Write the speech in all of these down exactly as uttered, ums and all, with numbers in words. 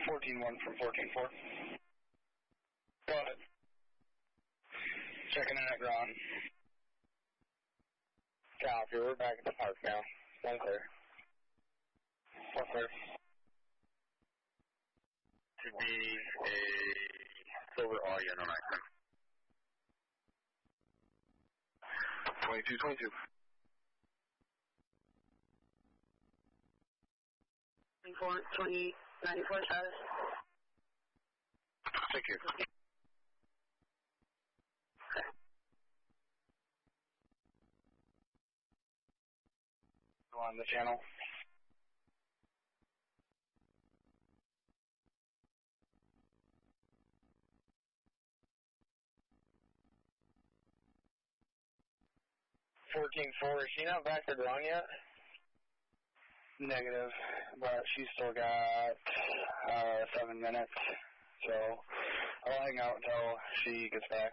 fourteen one from fourteen four. Go ahead. Checking in at ground. Copy, we're back at the park now. One clear. One clear. To be a silver audio, no accent. twenty-two twenty-two. twenty-four, twenty, ninety-four status. Thank you. Okay. Go on the channel. fourteen four, is she not back to ground yet? Negative, but she's still got uh, seven minutes, so I'll hang out until she gets back.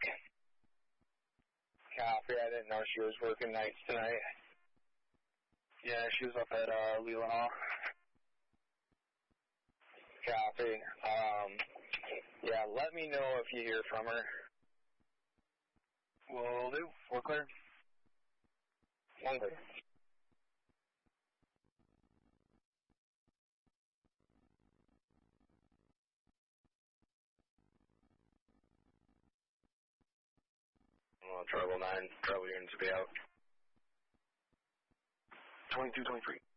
Copy, I didn't know she was working nights tonight. Yeah, she was up at uh, Leelanau. Copy. Um, yeah, let me know if you hear from her. Will do. We're clear. One clear. Well, Travel nine, travel units to be out. twenty-two twenty-three.